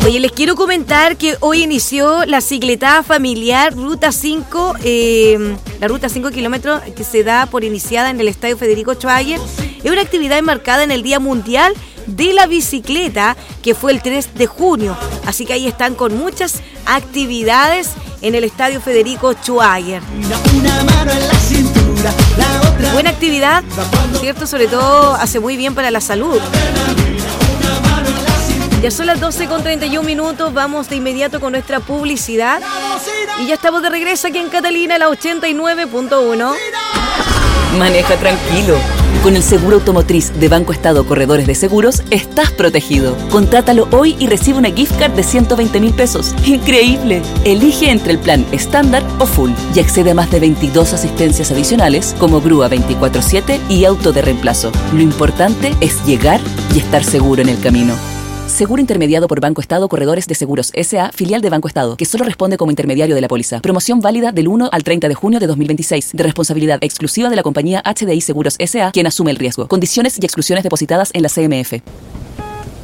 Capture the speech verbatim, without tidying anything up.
Oye, les quiero comentar que hoy inició la cicletada familiar Ruta cinco, eh, la Ruta cinco kilómetros que se da por iniciada en el Estadio Federico Schwager. Es una actividad enmarcada en el Día Mundial de la Bicicleta, que fue el tres de junio. Así que ahí están con muchas actividades en el Estadio Federico Schwager. Buena actividad, ¿cierto? Sobre todo hace muy bien para la salud. Ya son las doce con treinta y un minutos, vamos de inmediato con nuestra publicidad. Y ya estamos de regreso aquí en Catalina, la ochenta y nueve punto uno. Maneja tranquilo. Con el seguro automotriz de Banco Estado Corredores de Seguros, estás protegido. Contrátalo hoy y recibe una gift card de ciento veinte mil pesos. ¡Increíble! Elige entre el plan estándar o full y accede a más de veintidós asistencias adicionales como grúa veinticuatro siete y auto de reemplazo. Lo importante es llegar y estar seguro en el camino. Seguro intermediado por Banco Estado Corredores de Seguros S A, filial de Banco Estado, que solo responde como intermediario de la póliza. Promoción válida del uno al treinta de junio de dos mil veintiséis, de responsabilidad exclusiva de la compañía H D I Seguros S A, quien asume el riesgo. Condiciones y exclusiones depositadas en la C M F.